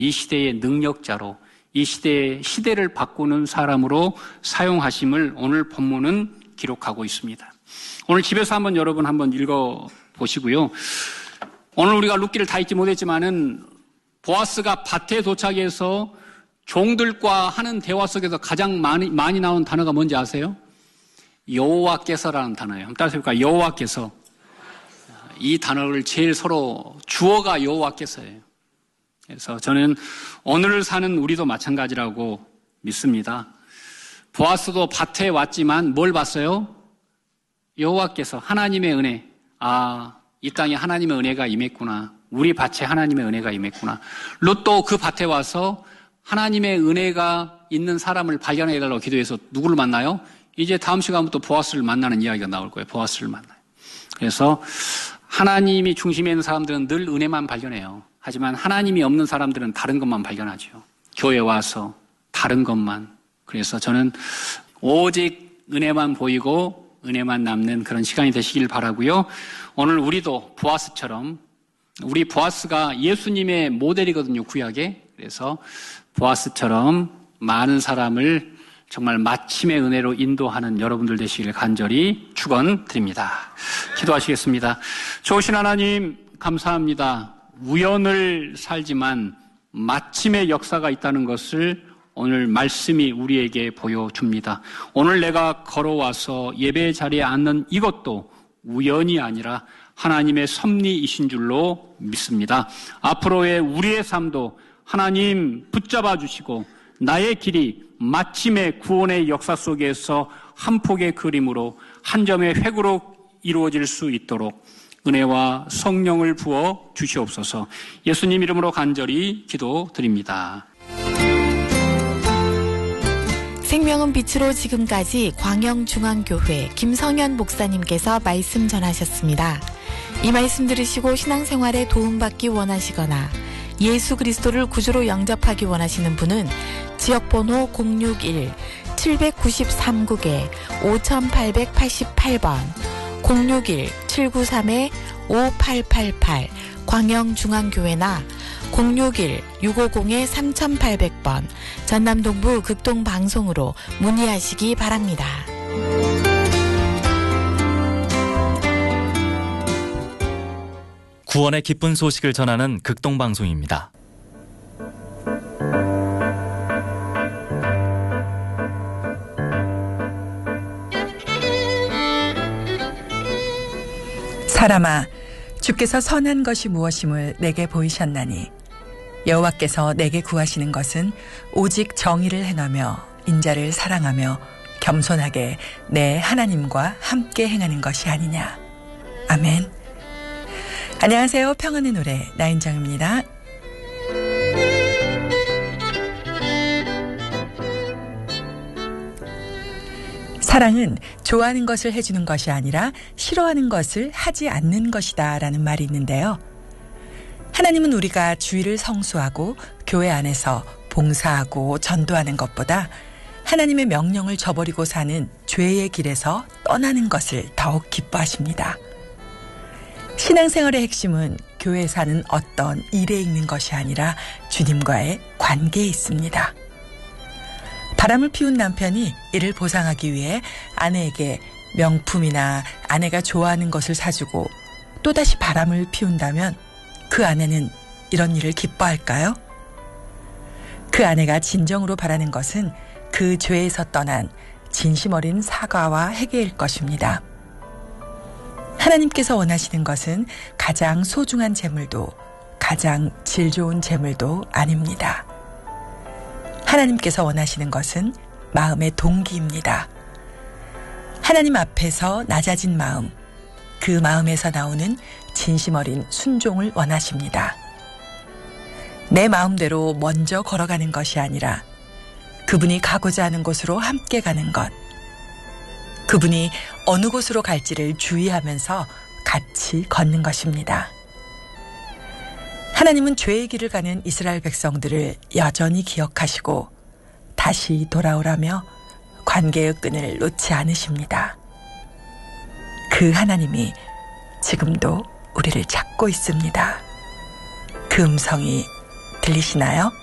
이 시대의 능력자로 이 시대를 바꾸는 사람으로 사용하심을 오늘 본문은 기록하고 있습니다. 오늘 집에서 여러분 한번 읽어보시고요. 오늘 우리가 룻기를 다 읽지 못했지만은 보아스가 밭에 도착해서 종들과 하는 대화 속에서 가장 많이 나온 단어가 뭔지 아세요? 여호와께서라는 단어예요. 한번 따라서 해볼까요? 여호와께서. 이 단어를 제일 서로 주어가 여호와께서예요. 그래서 저는 오늘을 사는 우리도 마찬가지라고 믿습니다. 보아스도 밭에 왔지만 뭘 봤어요? 여호와께서 하나님의 은혜. 이 땅에 하나님의 은혜가 임했구나. 우리 밭에 하나님의 은혜가 임했구나. 롯도 그 밭에 와서 하나님의 은혜가 있는 사람을 발견해달라고 기도해서 누구를 만나요? 이제 다음 시간부터 보아스를 만나는 이야기가 나올 거예요. 보아스를 만나요. 그래서 하나님이 중심에 있는 사람들은 늘 은혜만 발견해요. 하지만 하나님이 없는 사람들은 다른 것만 발견하죠. 교회 와서 다른 것만. 그래서 저는 오직 은혜만 보이고 은혜만 남는 그런 시간이 되시길 바라고요. 오늘 우리도 보아스처럼, 우리 보아스가 예수님의 모델이거든요, 구약에. 그래서 보아스처럼 많은 사람을 정말 마침의 은혜로 인도하는 여러분들 되시길 간절히 축원드립니다. 기도하시겠습니다. 좋으신 하나님 감사합니다. 우연을 살지만 마침의 역사가 있다는 것을 오늘 말씀이 우리에게 보여줍니다. 오늘 내가 걸어와서 예배 자리에 앉는 이것도 우연이 아니라 하나님의 섭리이신 줄로 믿습니다. 앞으로의 우리의 삶도 하나님 붙잡아 주시고 나의 길이 마침의 구원의 역사 속에서 한 폭의 그림으로 한 점의 획으로 이루어질 수 있도록 은혜와 성령을 부어 주시옵소서. 예수님 이름으로 간절히 기도드립니다. 생명은 빛으로 지금까지 광영중앙교회 김성현 목사님께서 말씀 전하셨습니다. 이 말씀 들으시고 신앙생활에 도움받기 원하시거나 예수 그리스도를 구주로 영접하기 원하시는 분은 지역번호 061-793국에 5888번 061-793-5888 광영중앙교회나 061-650-3800번 전남동부 극동방송으로 문의하시기 바랍니다. 구원의 기쁜 소식을 전하는 극동방송입니다. 사람아, 주께서 선한 것이 무엇임을 내게 보이셨나니 여호와께서 내게 구하시는 것은 오직 정의를 행하며 인자를 사랑하며 겸손하게 내 하나님과 함께 행하는 것이 아니냐. 아멘. 안녕하세요. 평안의 노래 나인정입니다. 사랑은 좋아하는 것을 해주는 것이 아니라 싫어하는 것을 하지 않는 것이다 라는 말이 있는데요. 하나님은 우리가 주의를 성수하고 교회 안에서 봉사하고 전도하는 것보다 하나님의 명령을 저버리고 사는 죄의 길에서 떠나는 것을 더욱 기뻐하십니다. 신앙생활의 핵심은 교회에서 하는 어떤 일에 있는 것이 아니라 주님과의 관계에 있습니다. 바람을 피운 남편이 이를 보상하기 위해 아내에게 명품이나 아내가 좋아하는 것을 사주고 또다시 바람을 피운다면 그 아내는 이런 일을 기뻐할까요? 그 아내가 진정으로 바라는 것은 그 죄에서 떠난 진심 어린 사과와 회개일 것입니다. 하나님께서 원하시는 것은 가장 소중한 재물도 가장 질 좋은 재물도 아닙니다. 하나님께서 원하시는 것은 마음의 동기입니다. 하나님 앞에서 낮아진 마음, 그 마음에서 나오는 진심 어린 순종을 원하십니다. 내 마음대로 먼저 걸어가는 것이 아니라 그분이 가고자 하는 곳으로 함께 가는 것, 그분이 어느 곳으로 갈지를 주의하면서 같이 걷는 것입니다. 하나님은 죄의 길을 가는 이스라엘 백성들을 여전히 기억하시고 다시 돌아오라며 관계의 끈을 놓지 않으십니다. 그 하나님이 지금도 우리를 찾고 있습니다. 그 음성이 들리시나요?